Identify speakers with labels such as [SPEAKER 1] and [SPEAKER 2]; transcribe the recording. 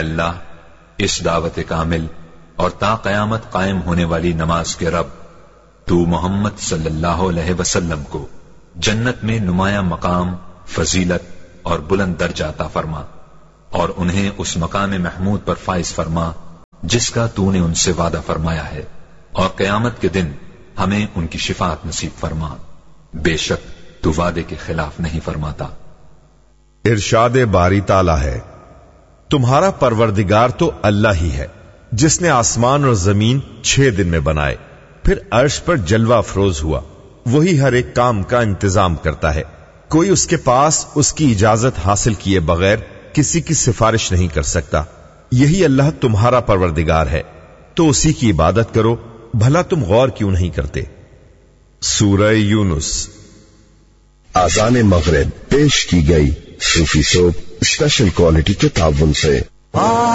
[SPEAKER 1] اللہ اس دعوت کامل اور تا قیامت قائم ہونے والی نماز کے رب، تو محمد صلی اللہ علیہ وسلم کو جنت میں نمایاں مقام، فضیلت اور بلند درجہ عطا فرما، اور انہیں اس مقام محمود پر فائز فرما جس کا تو نے ان سے وعدہ فرمایا ہے، اور قیامت کے دن ہمیں ان کی شفاعت نصیب فرما، بے شک تو وعدے کے خلاف نہیں فرماتا۔
[SPEAKER 2] ارشاد باری تعالی ہے، تمہارا پروردگار تو اللہ ہی ہے جس نے آسمان اور زمین 6 دن میں بنائے، پھر عرش پر جلوہ افروز ہوا۔ وہی ہر ایک کام کا انتظام کرتا ہے، کوئی اس کے پاس اس کی اجازت حاصل کیے بغیر کسی کی سفارش نہیں کر سکتا۔ یہی اللہ تمہارا پروردگار ہے، تو اسی کی عبادت کرو، بھلا تم غور کیوں نہیں کرتے؟ سورہ یونس۔
[SPEAKER 3] آذان مغرب پیش کی گئی صوفی سوپ اسپیشل کوالٹی کے تعاون سے۔